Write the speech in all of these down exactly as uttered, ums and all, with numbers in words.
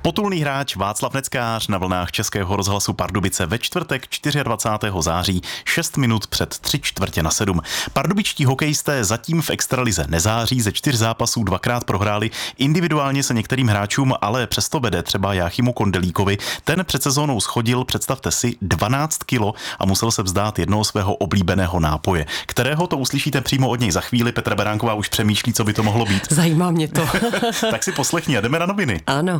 Potulný hráč Václav Neckář na vlnách Českého rozhlasu Pardubice ve čtvrtek dvacátého čtvrtého září šest minut před tři čtvrtě na sedm. Pardubičtí hokejisté zatím v extralize nezáří, ze čtyř zápasů dvakrát prohráli, individuálně se některým hráčům ale přesto vede, třeba Jáchymu Kondelíkovi. Ten před sezónou schodil, představte si, dvanáct kilo a musel se vzdát jednoho svého oblíbeného nápoje, kterého to uslyšíte přímo od něj za chvíli. Petra Beránková už přemýšlí, co by to mohlo být. Zajímá mě to. Tak si poslechni a jdeme na noviny. Ano.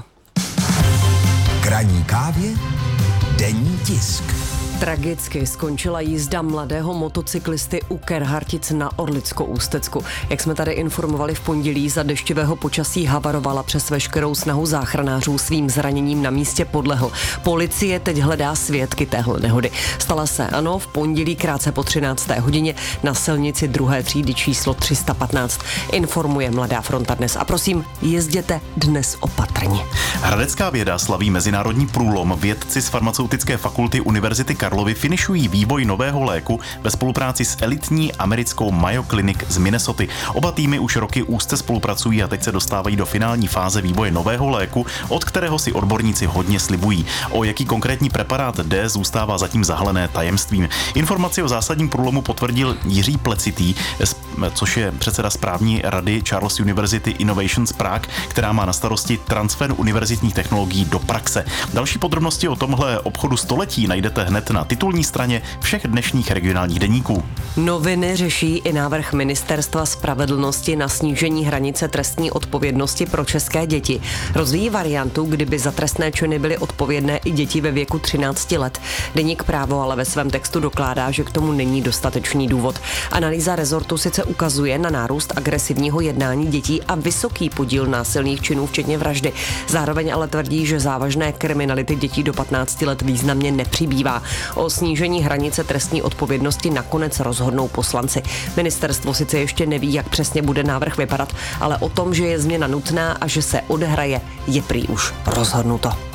K ranní kávě denní tisk. Tragicky skončila jízda mladého motocyklisty u Kerhartic na Orlicko-Ústecku. Jak jsme tady informovali v pondělí, za dešťového počasí havarovala, přes veškerou snahu záchranářů svým zraněním na místě podlehl. Policie teď hledá svědky téhle nehody. Stala se, ano, v pondělí krátce po třinácté hodině na silnici druhé třídy číslo tři sta patnáct. Informuje Mladá fronta dnes. A prosím, jezděte dnes opatrně. Hradecká věda slaví mezinárodní průlom. Vědci z farmaceutické fakulty Univerzity Karlovy finišují vývoj nového léku ve spolupráci s elitní americkou Mayo Clinic z Minnesoty. Oba týmy už roky úzce spolupracují a teď se dostávají do finální fáze vývoje nového léku, od kterého si odborníci hodně slibují. O jaký konkrétní preparát jde, zůstává zatím zahalené tajemstvím. Informaci o zásadním průlomu potvrdil Jiří Plecitý, což je předseda správní rady Charles University Innovations Prague, která má na starosti transfer univerzitních technologií do praxe. Další podrobnosti o tomhle obchodu století najdete hned na titulní straně všech dnešních regionálních deníků. Noviny řeší i návrh Ministerstva spravedlnosti na snížení hranice trestní odpovědnosti pro české děti. Rozvíjí variantu, kdyby za trestné činy byly odpovědné i děti ve věku třinácti let. Deník Právo ale ve svém textu dokládá, že k tomu není dostatečný důvod. Analýza rezortu sice ukazuje na nárůst agresivního jednání dětí a vysoký podíl násilných činů, včetně vraždy. Zároveň ale tvrdí, že závažné kriminality dětí do patnácti let významně nepřibývá. O snížení hranice trestní odpovědnosti nakonec rozhodnou poslanci. Ministerstvo sice ještě neví, jak přesně bude návrh vypadat, ale o tom, že je změna nutná a že se odehraje, je prý už rozhodnuto.